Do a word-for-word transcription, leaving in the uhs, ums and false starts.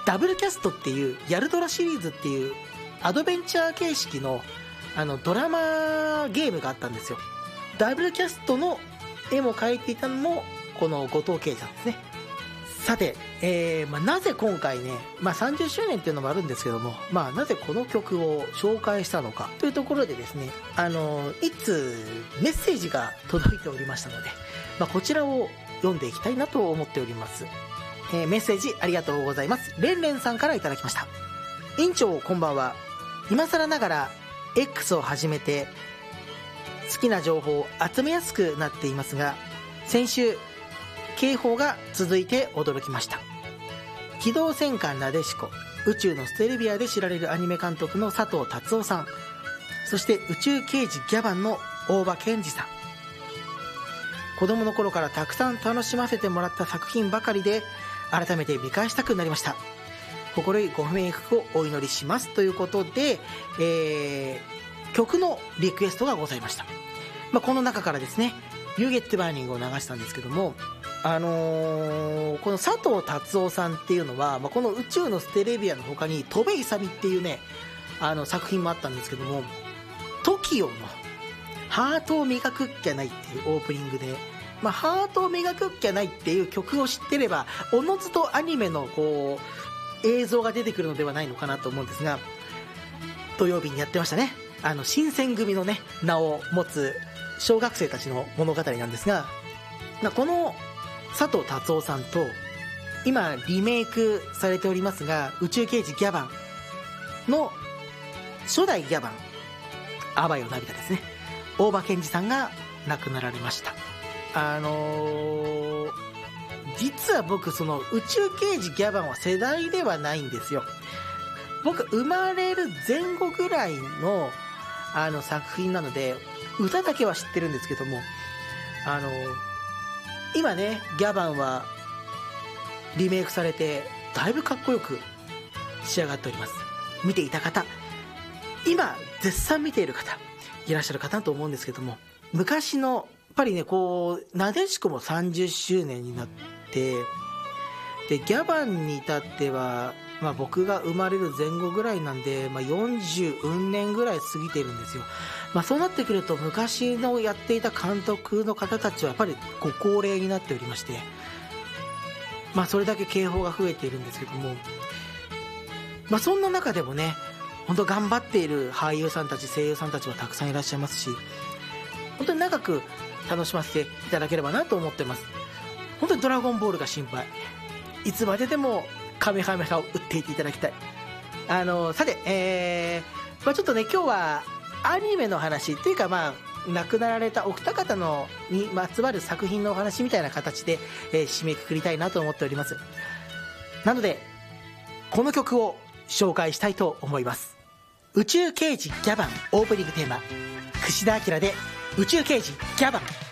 ダブルキャストっていうヤルドラシリーズっていうアドベンチャー形式のあのドラマゲームがあったんですよ。ダブルキャストの絵も描いていたのもこの後藤圭さんですね。さて、えーまあ、なぜ今回ね、まあ、さんじゅっしゅうねんっていうのもあるんですけども、まあ、なぜこの曲を紹介したのかというところでですね、あのいつメッセージが届いておりましたので、まあ、こちらを読んでいきたいなと思っております。えー、メッセージありがとうございます。レンレンさんからいただきました。委員長こんばんは。今更ながら X を始めて好きな情報を集めやすくなっていますが、先週警報が続いて驚きました。機動戦艦なでしこ、宇宙のステルビアで知られるアニメ監督の佐藤達夫さん、そして宇宙刑事ギャバンの大場健二さん、子供の頃からたくさん楽しませてもらった作品ばかりで改めて見返したくなりました。心よりご冥福をお祈りしますということで、えー、曲のリクエストがございました。まあ、この中からですね、You Get Burningを流したんですけども、あのー、この佐藤達夫さんっていうのは、まあ、この宇宙のステレビアの他に戸辺勇っていうね、あの作品もあったんですけども、 トキオ のハートを磨くっきゃないっていうオープニングで、まあ、ハートを磨くっきゃないっていう曲を知ってればおのずとアニメのこう映像が出てくるのではないのかなと思うんですが、土曜日にやってましたね。あの新選組のね名を持つ小学生たちの物語なんですが、この佐藤達夫さんと今リメイクされておりますが宇宙刑事ギャバンの初代ギャバン、あばよなびたですね、大場健二さんが亡くなられました。あのー、実は僕その宇宙刑事ギャバンは世代ではないんですよ。僕生まれる前後ぐらいのあの作品なので歌だけは知ってるんですけども、あのー、今ねギャバンはリメイクされてだいぶかっこよく仕上がっております。見ていた方、今絶賛見ている方いらっしゃるかなと思うんですけども、昔のやっぱりねこうなでしこもさんじゅっしゅうねんになって、でギャバンに至っては、まあ、僕が生まれる前後ぐらいなんで、まあ、よんじゅううんねんぐらい過ぎてるんですよ。まあ、そうなってくると昔のやっていた監督の方たちはやっぱりご高齢になっておりまして、まあ、それだけ警報が増えているんですけども、まあ、そんな中でもね本当頑張っている俳優さんたち声優さんたちはたくさんいらっしゃいますし、本当に長く楽しませていただければなと思ってます。本当にドラゴンボールが心配、いつまででもカメハメハを打っていていただきたい。あのさて、えーまあ、ちょっとね今日はアニメの話っていうか、まあ亡くなられたお二方のにまつわる作品のお話みたいな形で、えー、締めくくりたいなと思っております。なのでこの曲を紹介したいと思います。宇宙刑事ギャバンオープニングテーマ、櫛田明で宇宙刑事ギャバン。